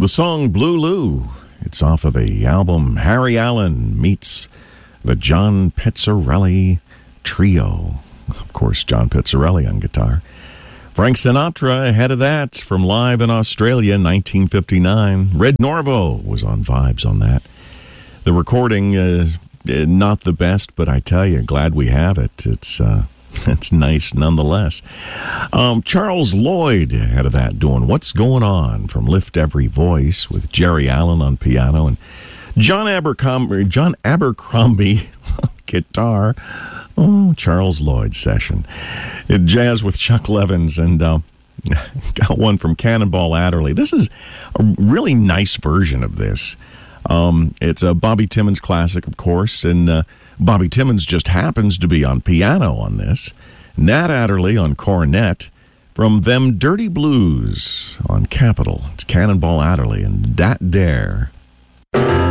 The song Blue Lou, it's off of the album Harry Allen Meets the John Pizzarelli Trio. Of course, John Pizzarelli on guitar. Frank Sinatra ahead of that from Live in Australia in 1959. Red Norvo was on vibes on that. The recording, not the best, but I tell you, glad we have it. It's nice nonetheless. Charles Lloyd ahead of that doing What's Going On from Lift Every Voice with Jerry Allen on piano and John Abercrombie guitar. Oh, Charles Lloyd session. Jazz with Chuck Levins and got one from Cannonball Adderley. This is a really nice version of this. It's a Bobby Timmons classic, of course, and Bobby Timmons just happens to be on piano on this. Nat Adderley on cornet from Them Dirty Blues on Capitol. It's Cannonball Adderley and Dat Dare.